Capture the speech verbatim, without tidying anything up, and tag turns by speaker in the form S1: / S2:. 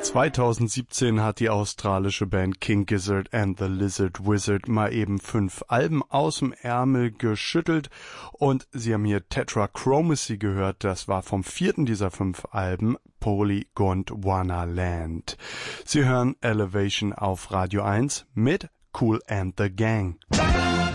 S1: zweitausendsiebzehn hat die australische Band King Gizzard and the Lizard Wizard mal eben fünf Alben aus dem Ärmel geschüttelt und Sie haben hier Tetrachromacy gehört, das war vom vierten dieser fünf Alben, Polygondwana-Land. Sie hören Elevation auf Radio eins mit Kool and the Gang.